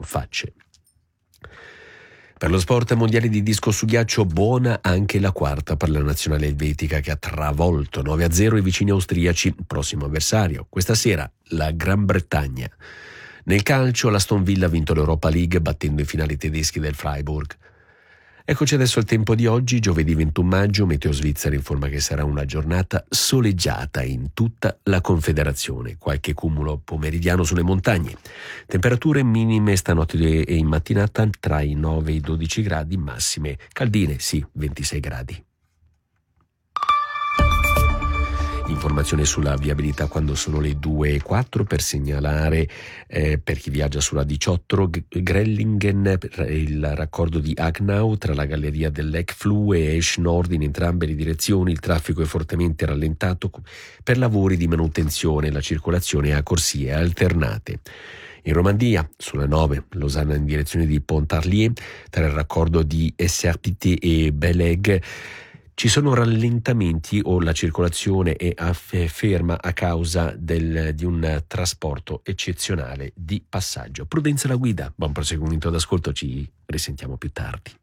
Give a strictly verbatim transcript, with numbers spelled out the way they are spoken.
facce. Per lo sport, mondiale di disco su ghiaccio, buona anche la quarta per la nazionale elvetica che ha travolto nove a zero i vicini austriaci, prossimo avversario. Questa sera la Gran Bretagna. Nel calcio l'Aston Villa ha vinto l'Europa League battendo in finale i tedeschi del Freiburg. Eccoci adesso al tempo di oggi, giovedì ventuno maggio. Meteo Svizzera informa che sarà una giornata soleggiata in tutta la Confederazione, qualche cumulo pomeridiano sulle montagne. Temperature minime stanotte e in mattinata tra i nove e i dodici gradi, massime caldine, sì, ventisei gradi. Informazione sulla viabilità quando sono le due e quattro per segnalare eh, per chi viaggia sulla diciotto Grellingen il raccordo di Agnau tra la galleria dell'Eckflue e Esch Nord in entrambe le direzioni. Il traffico è fortemente rallentato per lavori di manutenzione, la circolazione è a corsie alternate. In Romandia, sulla nove, Losanna in direzione di Pontarlier, tra il raccordo di Esserpité e Beleg, ci sono rallentamenti o la circolazione è ferma a causa del, di un trasporto eccezionale di passaggio. Prudenza alla guida, buon proseguimento d'ascolto, ci risentiamo più tardi.